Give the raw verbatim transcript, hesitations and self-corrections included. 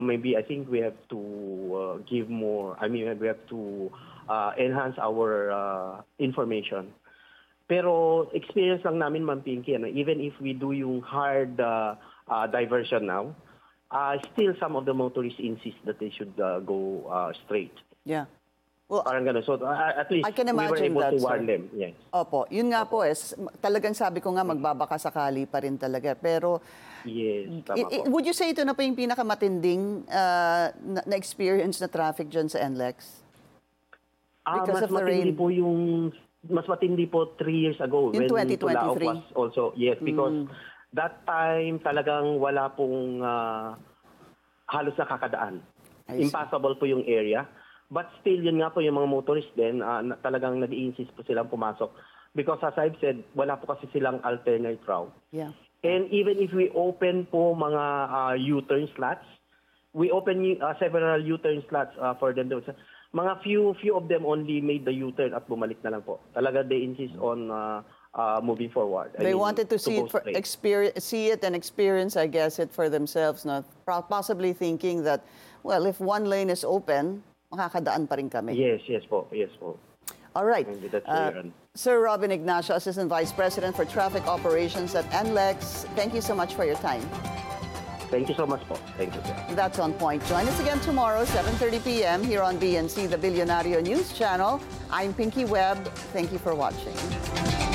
maybe I think we have to uh, give more, I mean, we have to uh, enhance our uh, information. Pero experience lang namin, Ma'am Pinky, ano, even if we do yung hard uh, uh, diversion now, uh, still some of the motorists insist that they should uh, go uh, straight. Yeah. Well, Parang gano'n. So uh, at least I can we were imagine able that, to warn sir. them. Yes. Opo, yun nga po eh. Talagang sabi ko nga magbabaka sakali pa rin talaga. Pero Yes, i- tama i- po. would you say ito na po yung pinakamatinding uh, na, na experience na traffic dyan sa N L E X? Ah, Because of mas the matindi rain. po yung mas matindi po three years ago Yung when twenty Tulaok twenty-three. was also, yes, because that time talagang wala pong ah, halos nakakadaan. I see. Impossible po yung area. But still, yun nga po yung mga motorists din, ah, na- talagang nag-i-insist po silang pumasok. Because as I've said, wala po kasi silang alternate route. Yeah. And even if we open po mga uh, U-turn slots, we open uh, several U-turn slots uh, for them. Mga few few of them only made the U-turn at bumalik na lang po. Talaga they insist on uh, uh, moving forward. I They mean, wanted to see go it, for straight. experience, see it and experience, I guess, it for themselves. No? Pro- Possibly thinking that, well, if one lane is open, makakadaan pa rin kami. Yes, yes po, yes po. All right. Maybe that's Uh, clear. Sir Robin Ignacio, Assistant Vice President for Traffic Operations at N L E X, thank you so much for your time. Thank you so much po. Thank you, sir. That's On Point. Join us again tomorrow, seven thirty p m here on B N C, the Billionario News Channel. I'm Pinky Webb. Thank you for watching.